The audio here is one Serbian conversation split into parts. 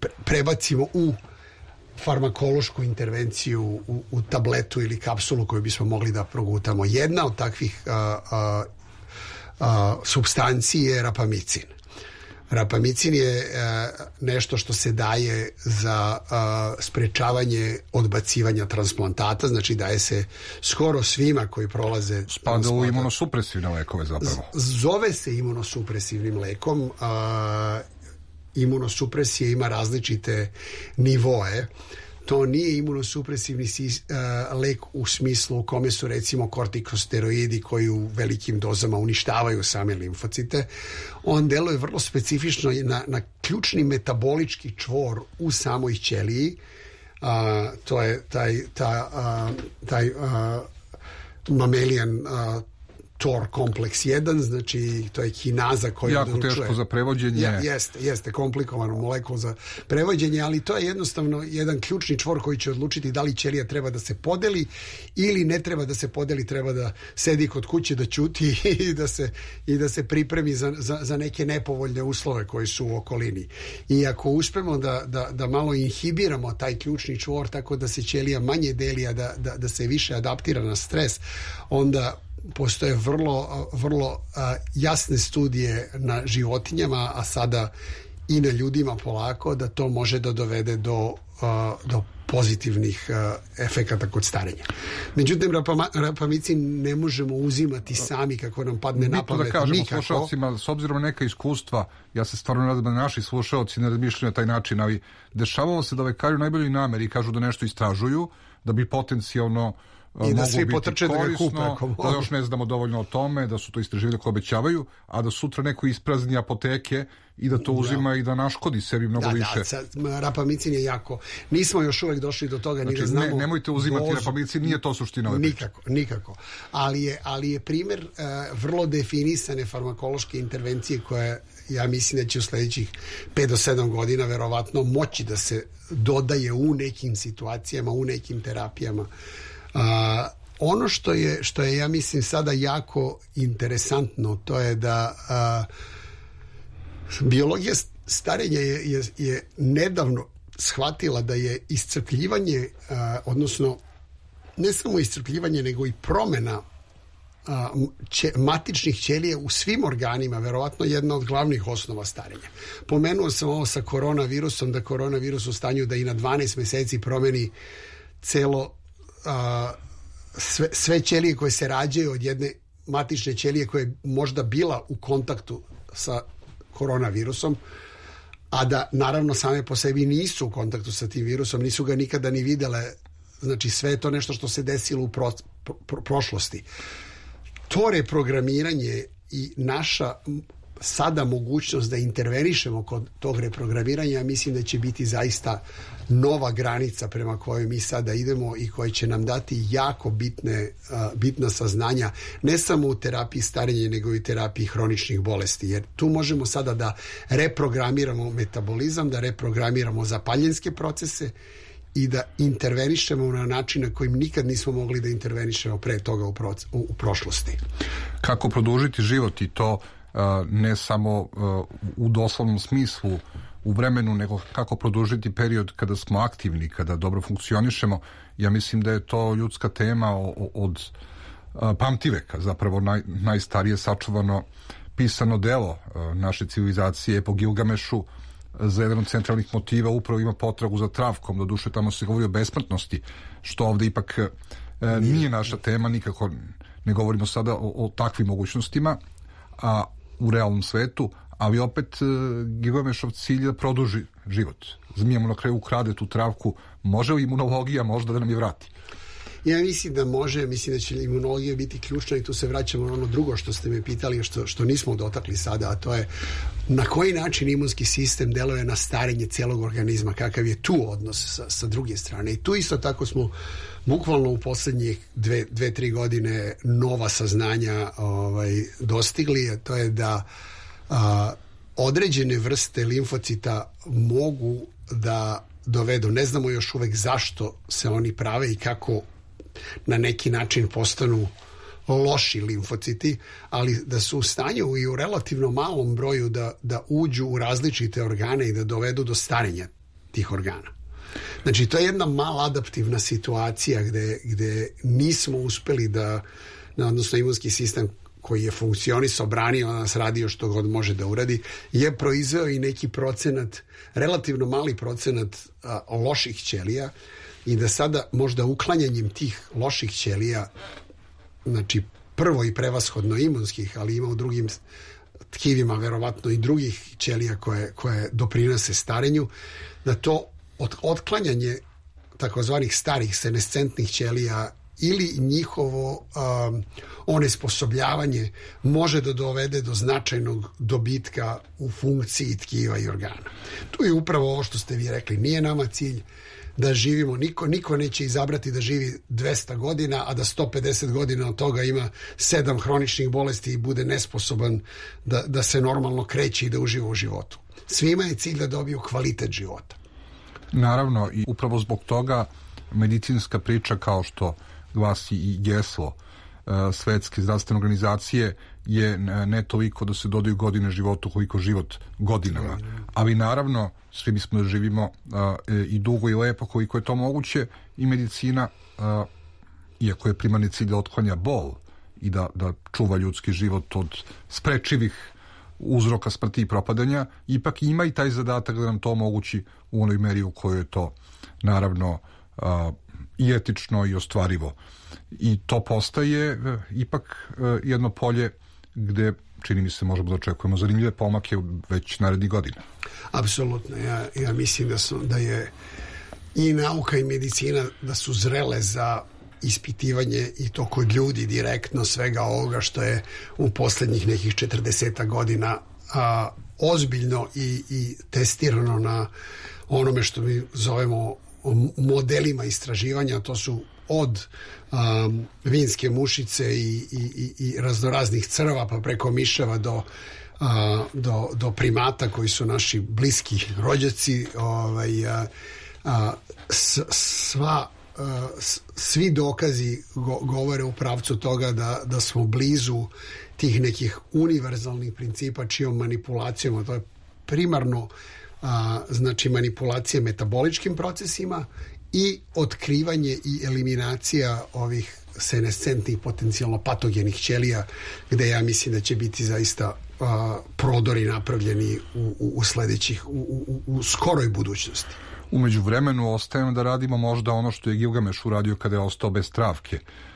prebacimo u farmakološku intervenciju u tabletu ili kapsulu koju bismo mogli da progutamo. Jedna od takvih supstanci je rapamicin. Rapamicin je nešto što se daje za sprečavanje odbacivanja transplantata, znači daje se skoro svima koji prolaze... Spada u imunosupresivne lekove zapravo. Zove se imunosupresivnim lekom. Imunosupresija ima različite nivoe. To nije imunosupresivni lek u smislu u kome su recimo kortikosteroidi koji u velikim dozama uništavaju same limfocite. On deluje vrlo specifično na ključni metabolički čvor u samoj ćeliji. To je taj mamelijan TOR kompleks 1, znači to je kinaza koja jako teško za prevođenje. Jeste komplikovano molekul za prevođenje, ali to je jednostavno jedan ključni čvor koji će odlučiti da li ćelija treba da se podeli ili ne treba da se podeli, treba da sedi kod kuće, da ćuti i da se pripremi za neke nepovoljne uslove koji su u okolini. I ako uspemo da malo inhibiramo taj ključni čvor tako da se ćelija manje deli, a da se više adaptira na stres, onda postoje vrlo jasne studije na životinjama, a sada i na ljudima polako, da to može da dovede do pozitivnih efekata kod starenja. Međutim, rapamicin ne možemo uzimati sami kako nam padne na pamet. Da kažemo slušalcima, s obzirom na neka iskustva, ja se stvarno nadam da naši slušalci ne razmišljaju na taj način, ali dešavalo se da lekari u najboljoj nameri kažu da nešto istražuju, da bi potencijalno i da svi potrče da ga kupe. Da još ne znamo dovoljno o tome, da su to istraživanja koje obećavaju, a da sutra neko isprazni apoteke i da to uzima i da naškodi sebi mnogo više. Rapamicin je jako... Nismo još uvek došli do toga, znači, ni da znamo... Nemojte uzimati rapamicin, nije to suština ove priče. Nikako. Ali je primer vrlo definisane farmakološke intervencije koje, ja mislim da će u sledećih 5 do 7 godina verovatno moći da se dodaje u nekim situacijama, u nekim terapijama. Ono što je ja mislim sada jako interesantno, to je da biologija starenja je nedavno shvatila da je iscrpljivanje, odnosno ne samo iscrpljivanje nego i promena matičnih ćelija u svim organima verovatno jedna od glavnih osnova starenja. Pomenuo sam ovo sa koronavirusom, da koronavirus u stanju da i na 12 meseci promeni celo sve ćelije koje se rađaju od jedne matične ćelije koja je možda bila u kontaktu sa koronavirusom, a da naravno same po sebi nisu u kontaktu sa tim virusom, nisu ga nikada ni videle. Znači sve je to nešto što se desilo u prošlosti. To reprogramiranje i naša sada mogućnost da intervenišemo kod tog reprogramiranja, mislim da će biti zaista nova granica prema kojoj mi sada idemo i koja će nam dati jako bitna saznanja, ne samo u terapiji starenja, nego i u terapiji hroničnih bolesti. Jer tu možemo sada da reprogramiramo metabolizam, da reprogramiramo zapaljenske procese i da intervenišemo na način na kojim nikad nismo mogli da intervenišemo pre toga u prošlosti. Kako produžiti život i to ne samo u doslovnom smislu u vremenu, nego kako produžiti period kada smo aktivni, kada dobro funkcionišemo. Ja mislim da je to ljudska tema od pamtiveka, zapravo najstarije sačuvano pisano delo naše civilizacije po Gilgamešu. Za jedan od centralnih motiva upravo ima potragu za travkom, doduše tamo se govori o besmrtnosti, što ovde ipak nije naša tema, nikako ne govorimo sada o takvim mogućnostima, a u realnom svetu, ali opet Gilgamešov cilj je da produži život. Zmija mu na kraju ukrade tu travku, može li imunologija možda da nam je vrati? Ja mislim da može, mislim da će imunologija biti ključna i tu se vraćamo na ono drugo što ste me pitali, što nismo dotakli sada, a to je na koji način imunski sistem deluje na starenje celog organizma, kakav je tu odnos sa druge strane. I tu isto tako smo bukvalno u poslednjih 2-3 godine nova saznanja dostigli, a to je da određene vrste limfocita mogu da dovedu, ne znamo još uvek zašto se oni prave i kako na neki način postanu loši limfociti, ali da su u stanju i u relativno malom broju da uđu u različite organe i da dovedu do starenja tih organa. Znači, to je jedna maladaptivna situacija gde nismo uspeli da, odnosno imunski sistem koji je funkcionisao, branio nas, radio što god može da uradi, je proizveo i neki procenat, relativno mali procenat loših ćelija i da sada možda uklanjanjem tih loših ćelija, znači prvo i prevashodno imunskih, ali ima u drugim tkivima verovatno i drugih ćelija koje doprinose starenju, da to otklanjanje takozvanih starih senescentnih ćelija ili njihovo onesposobljavanje može da dovede do značajnog dobitka u funkciji tkiva i organa. Tu je upravo ovo što ste vi rekli. Nije nama cilj da živimo, niko neće izabrati da živi 200 godina, a da 150 godina od toga ima 7 hroničnih bolesti i bude nesposoban da se normalno kreće i da uživa u životu. Svima je cilj da dobiju kvalitet života. Naravno, i upravo zbog toga medicinska priča, kao što glasi i geslo Svetske zdravstvene organizacije, je ne toliko da se dodaju godine životu koliko život godinama. Ali naravno, svi bismo da živimo i dugo i lepo koliko je to moguće, i medicina, iako je primarni cilj da otklanja bol i da čuva ljudski život od sprečivih uzroka smrti i propadanja, ipak ima i taj zadatak da nam to omogući u onoj meri u kojoj je to naravno i etično i ostvarivo. I to postaje ipak jedno polje gde, čini mi se, možemo da očekujemo zanimljive pomake već narednih godina. Apsolutno. Ja mislim da je i nauka i medicina da su zrele za ispitivanje i to kod ljudi direktno svega ovoga što je u poslednjih nekih 40 godina ozbiljno i testirano na onome što mi zovemo modelima istraživanja. To su od vinske mušice i raznoraznih crva pa preko miševa do primata koji su naši bliski rođaci. Svi dokazi govore u pravcu toga da smo blizu tih nekih univerzalnih principa čijom manipulacijom, a to je primarno znači manipulacija metaboličkim procesima i otkrivanje i eliminacija ovih senescentnih potencijalno patogenih ćelija, gde ja mislim da će biti zaista prodori napravljeni u sledećih, u skoroj budućnosti. U međuvremenu ostajemo da radimo možda ono što je Gilgameš uradio kada je ostao bez travke.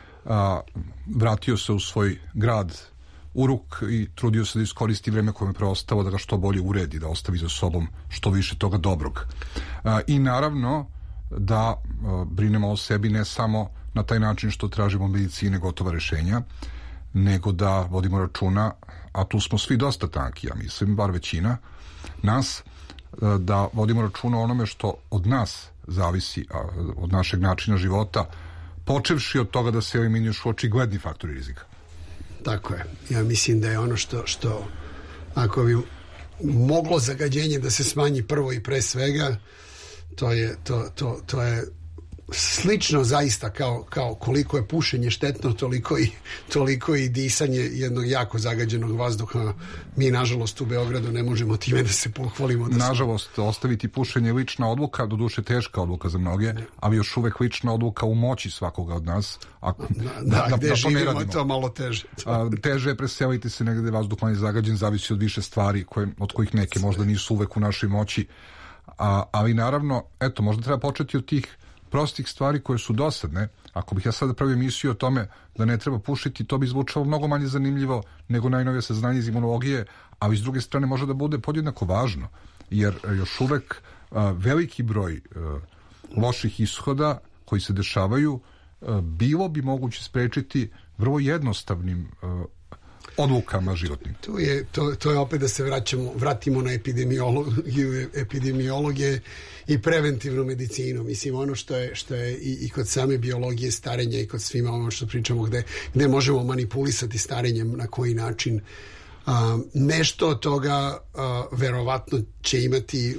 Vratio se u svoj grad Uruk i trudio se da iskoristi vreme koje je preostalo, da ga što bolje uredi, da ostavi za sobom što više toga dobrog. I naravno da brinemo o sebi ne samo na taj način što tražimo od medicine gotova rešenja, nego da vodimo računa, a tu smo svi dosta tanki, ja mislim, bar većina nas, da vodimo računa o onome što od nas zavisi, od našeg načina života, počevši od toga da se eliminišu očigledni faktori rizika. Tako je. Ja mislim da je ono što ako bi moglo zagađenje da se smanji prvo i pre svega, to je slično zaista kao koliko je pušenje štetno, toliko i disanje jednog jako zagađenog vazduha. Mi, nažalost, u Beogradu ne možemo time da se pohvalimo. Nažalost, ostaviti pušenje je lična odluka, doduše teška odluka za mnoge, ali još uvek lična odluka u moći svakoga od nas. Gde živimo je to malo teže. Teže je preseliti se negde vazduh manje zagađen, zavisi od više stvari od kojih neke možda nisu uvek u našoj moći. Ali naravno, eto, možda treba početi od tih prostih stvari koje su dosadne. Ako bih ja sada pravio emisiju o tome da ne treba pušiti, to bi zvučalo mnogo manje zanimljivo nego najnovije saznanje iz imunologije, ali s druge strane može da bude podjednako važno, jer još uvek veliki broj loših ishoda koji se dešavaju bilo bi moguće sprečiti vrlo jednostavnim odlukama životnim. To je opet da se vratimo na epidemiologije i preventivnu medicinu. Mislim, ono što je i kod same biologije starenja i kod svima ono što pričamo gde možemo manipulisati starenjem, na koji način. Nešto od toga verovatno će imati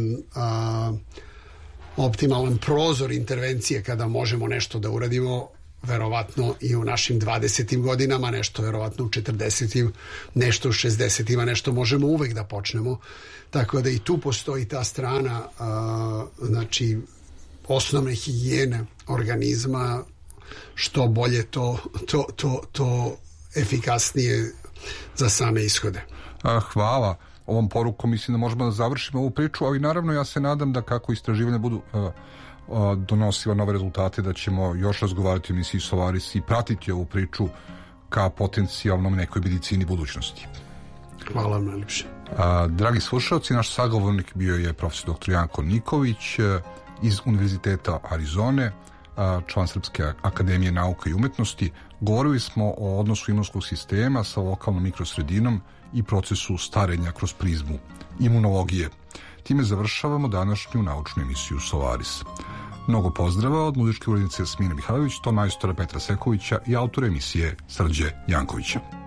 optimalan prozor intervencije kada možemo nešto da uradimo. verovatno i u našim 20. godinama, nešto verovatno u 40. nešto u 60. nešto možemo uvek da počnemo. Tako da i tu postoji ta strana, znači osnovne higijene organizma, što bolje to efikasnije za same ishode. Hvala. Ovom porukom mislim da možemo da završimo ovu priču, ali naravno ja se nadam da kako istraživanja budu donosila nove rezultate, da ćemo još razgovarati o emisiji Solaris i pratiti ovu priču ka potencijalnom nekoj medicini budućnosti. Hvala vam najljepše. Dragi slušalci, naš sagovornik bio je profesor dr. Janko Niković iz Univerziteta Arizone, član Srpske akademije nauka i umetnosti. Govorili smo o odnosu imunskog sistema sa lokalnom mikrosredinom i procesu starenja kroz prizmu imunologije. Time završavamo današnju naučnu emisiju Solaris. Mnogo pozdrava od muzičke urednice Jasmine Mihajlović, to majstora Petra Sekovića i autora emisije Srđe Jankovića.